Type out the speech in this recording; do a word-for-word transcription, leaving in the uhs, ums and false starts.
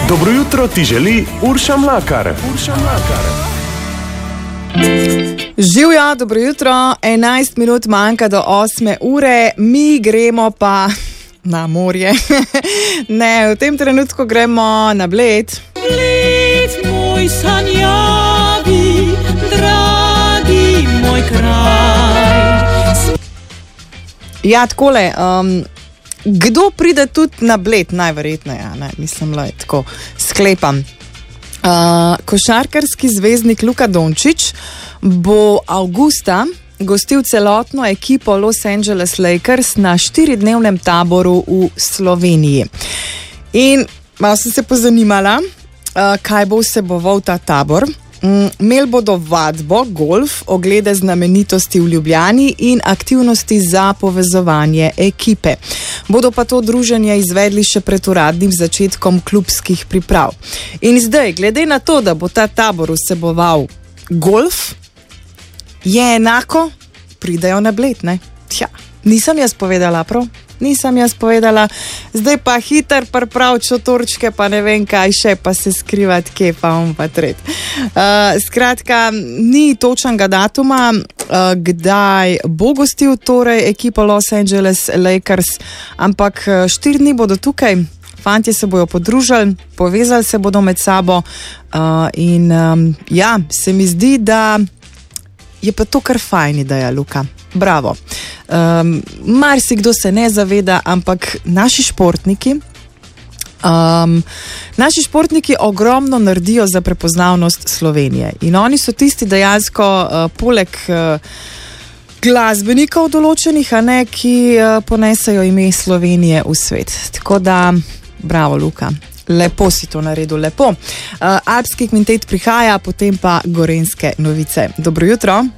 Dobro jutro ti želi Urša Mlakar. Urša Mlakar. Živjo, dobro jutro, enajst minut manjka do osme ure, mi gremo pa na morje. Ne, v tem trenutku gremo na Bled. Bled, moj sanjavi, dragi moj kraj. Ja, takole, um, kdo pride tudi na Bled? Najverjetneje, ne, mislim, le tako sklepam. Uh, košarkarski zvezdnik Luka Dončić bo avgusta gostil celotno ekipo Los Angeles Lakers na štiridnevnem taboru v Sloveniji. In malo sem se pozanimala, uh, kaj bo vseboval ta tabor. Mm, imeli bodo vadbo, golf, oglede znamenitosti v Ljubljani in aktivnosti za povezovanje ekipe. Bodo pa to druženje izvedli še pred uradnim začetkom klubskih priprav. In zdaj, glede na to, da bo ta tabor vseboval golf, je enako, pridejo na Bled, ne? Tja, nisem jaz povedala prav. Nisem jaz povedala, zdaj pa hiter priprav čotorčke, pa ne vem kaj še, pa se skrivati kje, pa on pa tret. Uh, skratka, ni točnega datuma, uh, kdaj bo gostil torej ekipo Los Angeles Lakers, ampak štiri dni bodo tukaj, fantje se bojo podružili, povezali se bodo med sabo uh, in um, ja, se mi zdi, da je pa to kar fajn ideja, Luka. Bravo. Um, marsikdo se ne zaveda, ampak naši športniki, um, naši športniki ogromno naredijo za prepoznavnost Slovenije. In oni so tisti dejansko, uh, poleg uh, glasbenikov določenih, a ne, ki uh, ponesejo ime Slovenije v svet. Tako da, bravo, Luka. Lepo si to naredil, lepo. Uh, Alpski kvintet prihaja, potem pa gorenjske novice. Dobro jutro.